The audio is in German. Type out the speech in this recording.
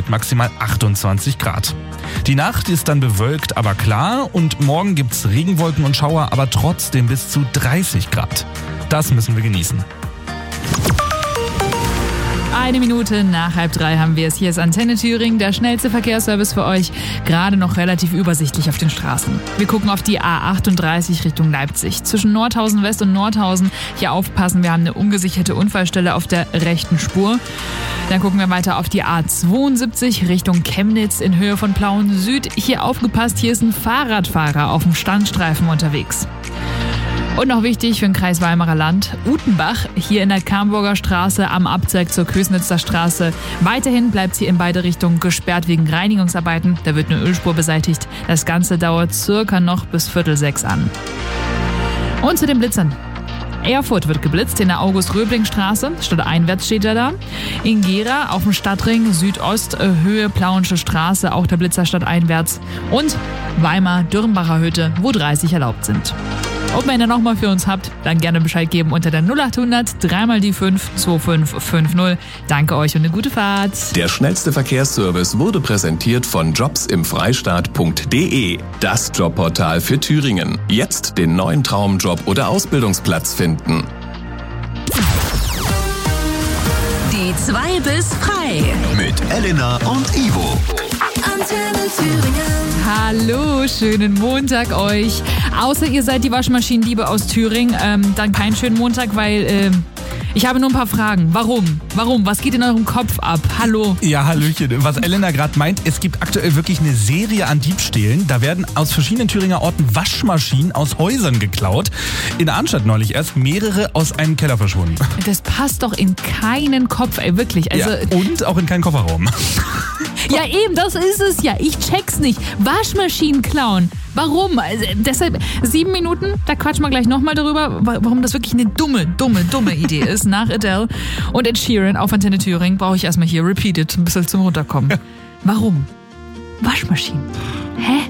mit maximal 28 Grad. Die Nacht ist dann bewölkt, aber klar und morgen gibt's Regenwolken und Schauer, aber trotzdem bis zu 30 Grad. Das müssen wir genießen. 1 Minute nach 2:30 haben wir es. Hier ist Antenne Thüringen, der schnellste Verkehrsservice für euch. Gerade noch relativ übersichtlich auf den Straßen. Wir gucken auf die A38 Richtung Leipzig. Zwischen Nordhausen West und Nordhausen. Hier aufpassen, wir haben eine ungesicherte Unfallstelle auf der rechten Spur. Dann gucken wir weiter auf die A72 Richtung Chemnitz in Höhe von Plauen Süd. Hier aufgepasst, hier ist ein Fahrradfahrer auf dem Standstreifen unterwegs. Und noch wichtig für den Kreis Weimarer Land, Utenbach, hier in der Kamburger Straße am Abzweig zur Kösnitzer Straße. Weiterhin bleibt sie in beide Richtungen gesperrt wegen Reinigungsarbeiten. Da wird eine Ölspur beseitigt. Das Ganze dauert circa noch bis 5:45 an. Und zu den Blitzern. Erfurt wird geblitzt in der August-Röbling-Straße, stadteinwärts steht er da. In Gera auf dem Stadtring, Südost, Höhe Plauensche Straße, auch der Blitzer stadteinwärts. Und Weimar, Dürrenbacher Hütte, wo 30 erlaubt sind. Und wenn ihr nochmal für uns habt, dann gerne Bescheid geben unter der 0800 3 die 5 2550. Danke euch und eine gute Fahrt. Der schnellste Verkehrsservice wurde präsentiert von jobsimfreistaat.de. Das Jobportal für Thüringen. Jetzt den neuen Traumjob oder Ausbildungsplatz finden. Die 2 bis frei. Mit Elena und Ivo. Antenne Thüringen. Hallo, schönen Montag euch. Außer ihr seid die Waschmaschinenliebe aus Thüringen, dann keinen schönen Montag, weil ich habe nur ein paar Fragen. Warum? Was geht in eurem Kopf ab? Hallo? Ja, hallöchen. Was Elena gerade meint, es gibt aktuell wirklich eine Serie an Diebstählen. Da werden aus verschiedenen Thüringer Orten Waschmaschinen aus Häusern geklaut. In Arnstadt neulich erst mehrere aus einem Keller verschwunden. Das passt doch in keinen Kopf, ey, wirklich. Also, ja, und auch in keinen Kofferraum. Ja, eben, das ist es ja. Ich check's nicht. Waschmaschinen klauen. Warum? Also, deshalb 7 Minuten, da quatschen wir gleich nochmal darüber, warum das wirklich eine dumme Idee ist. Nach Adele und Ed Sheeran auf Antenne Thüringen brauche ich erstmal hier Repeated, ein bisschen zum Runterkommen. Warum? Waschmaschinen. Hä?